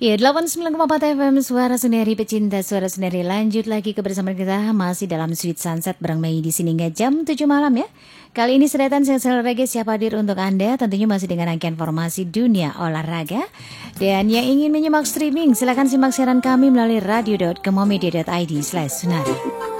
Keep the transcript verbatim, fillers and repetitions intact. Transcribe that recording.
Ya, delapan puluh sembilan koma empat F M Suara Sendiri Pecinta Suara Sendiri. Lanjut lagi kebersamaan kita masih dalam Sweet Sunset bareng Mei di sini hingga jam tujuh malam ya. Kali ini seretan Sensel Reggae siap hadir untuk Anda, tentunya masih dengan rangkaian informasi dunia olahraga. Dan yang ingin menyimak streaming, silakan simak siaran kami melalui radio dot kemomedia dot id slash sunari.